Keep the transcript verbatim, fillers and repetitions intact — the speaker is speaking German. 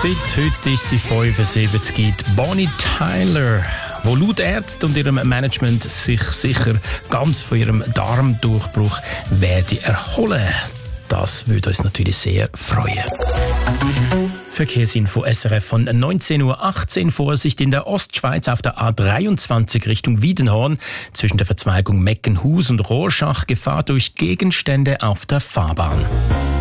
Zeit. Heute ist sie fünfundsiebzig. Bonnie Tyler, wo laut Ärzten und ihrem Management sich sicher ganz von ihrem Darmdurchbruch werde erholen. Das würde uns natürlich sehr freuen. Verkehrsinfo S R F von neunzehn Uhr achtzehn. Vorsicht in der Ostschweiz auf der A dreiundzwanzig Richtung Wiedenhorn. Zwischen der Verzweigung Meckenhus und Rorschach Gefahr durch Gegenstände auf der Fahrbahn.